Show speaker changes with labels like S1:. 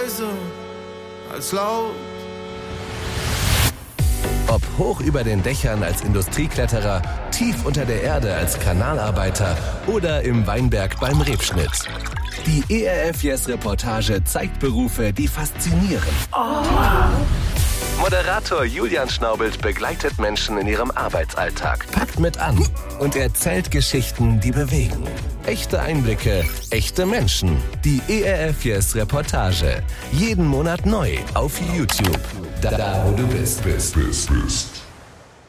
S1: leise als laut.
S2: Ob hoch über den Dächern als Industriekletterer, tief unter der Erde als Kanalarbeiter oder im Weinberg beim Rebschnitt. Die ERF Yes Reportage zeigt Berufe, die faszinieren. Moderator Julian Schnaubelt begleitet Menschen in ihrem Arbeitsalltag, packt mit an und erzählt Geschichten, die bewegen. Echte Einblicke, echte Menschen. Die ERF Yes Reportage. Jeden Monat neu auf YouTube. Da wo du bist.